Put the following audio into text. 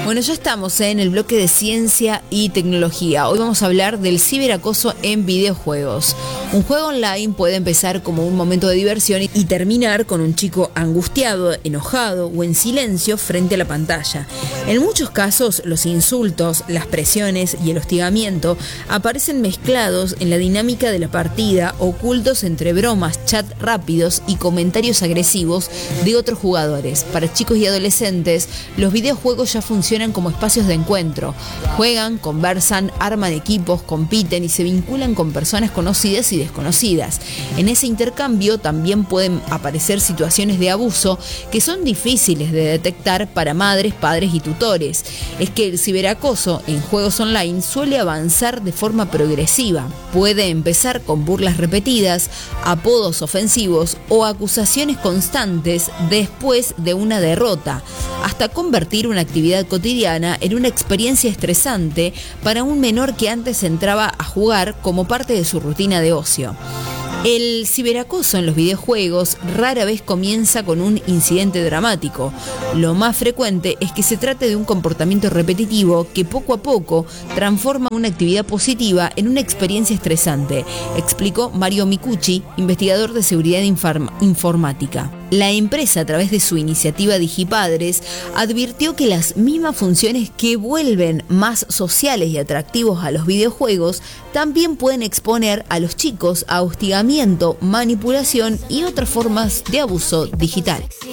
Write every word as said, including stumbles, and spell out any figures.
Bueno, ya estamos ¿eh? en el bloque de ciencia y tecnología. Hoy vamos a hablar del ciberacoso en videojuegos. Un juego online puede empezar como un momento de diversión y terminar con un chico angustiado, enojado o en silencio frente a la pantalla. En muchos casos, los insultos, las presiones y el hostigamiento aparecen mezclados en la dinámica de la partida, ocultos entre bromas, chat rápidos y comentarios agresivos de otros jugadores. Para chicos y adolescentes, los videojuegos ya funcionan como espacios de encuentro. Juegan, conversan, arman equipos, compiten y se vinculan con personas conocidas y desconocidas. En ese intercambio también pueden aparecer situaciones de abuso que son difíciles de detectar para madres, padres y tutores. Es que el ciberacoso en juegos online suele avanzar de forma progresiva. Puede empezar con burlas repetidas, apodos ofensivos o acusaciones constantes después de una derrota, hasta convertir una actividad cotidiana en una experiencia estresante para un menor que antes entraba a jugar como parte de su rutina de ocio. El ciberacoso en los videojuegos rara vez comienza con un incidente dramático. Lo más frecuente es que se trate de un comportamiento repetitivo que poco a poco transforma una actividad positiva en una experiencia estresante, explicó Mario Micucci, investigador de seguridad inform- informática. La empresa, a través de su iniciativa Digipadres, advirtió que las mismas funciones que vuelven más sociales y atractivos a los videojuegos también pueden exponer a los chicos a hostigamiento, manipulación y otras formas de abuso digital.